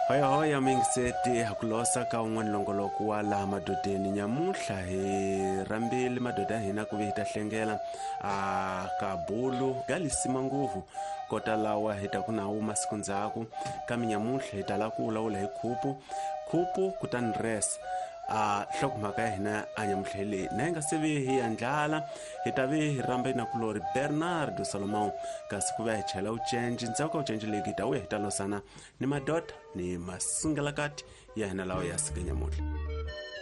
Hoya hoya mingiseti hakulosa ka un'wana longoloko wa laha madodeni nyamuhla hi rambile madoda hina ku vita hlengela ka bulu galisima nguvu kota lawa hita ku nawu masiku ndzhaku ka minyamuhla hita la ku vulavula hi khupu kutani res hlokomhaka ya hina anyamuhla leyi na hi nga se ve hi ya ndlala hi ta ve hi ramba na kulori Bernardo Solomon kasi ku va hi chela ucenci ndzhaku ka ucenci leyi hi ta vuya hi ta losana ni madoda ni masingalakati ya hina lawa ya sike nyamuhla.